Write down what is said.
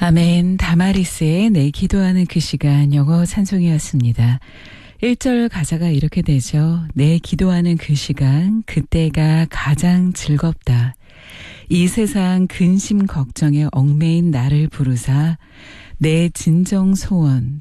아멘. 다마리스의 내 기도하는 그 시간 영어 찬송이었습니다. 1절 가사가 이렇게 되죠. 내 기도하는 그 시간, 그때가 가장 즐겁다. 이 세상 근심 걱정에 얽매인 나를 부르사 내 진정 소원